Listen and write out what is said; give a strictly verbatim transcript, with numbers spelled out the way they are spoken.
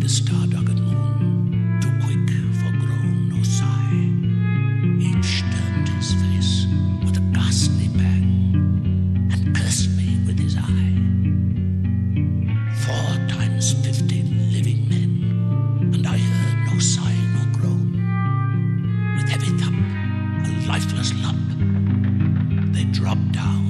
the star-dogged moon, too quick for groan or sigh. Each turned his face with a ghastly bang and cursed me with his eye. Four times fifty living men, and I heard no sigh nor groan. With heavy thump, a lifeless lump, they dropped down